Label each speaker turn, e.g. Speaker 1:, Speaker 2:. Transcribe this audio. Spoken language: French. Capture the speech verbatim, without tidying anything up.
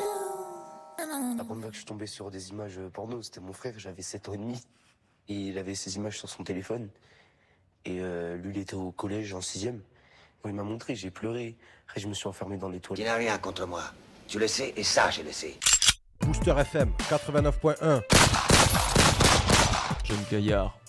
Speaker 1: La première fois que je suis tombé sur des images porno, c'était mon frère, j'avais sept ans et demi. Et il avait ces images sur son téléphone. Et euh, lui, il était au collège en sixième. Bon, il m'a montré, j'ai pleuré. Après, je me suis enfermé dans les toilettes.
Speaker 2: Tu n'as rien contre moi. Tu le sais, et ça, je le sais.
Speaker 3: Booster F M quatre-vingt-neuf point un.
Speaker 4: Jeune Gaillard.